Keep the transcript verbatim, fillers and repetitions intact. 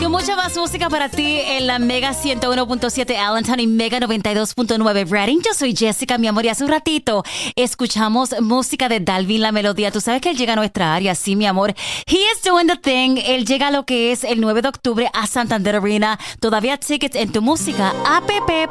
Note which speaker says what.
Speaker 1: Mucha más música para ti en la Mega ciento uno punto siete Allentown y Mega noventa y dos punto nueve Reading. Yo soy Jessica, mi amor, y hace un ratito escuchamos música de Dalvin La Melodía. Tú sabes que él llega a nuestra área, sí, mi amor. He is doing the thing. Él llega a lo que es el nueve de octubre a Santander Arena. Todavía tickets en tu música app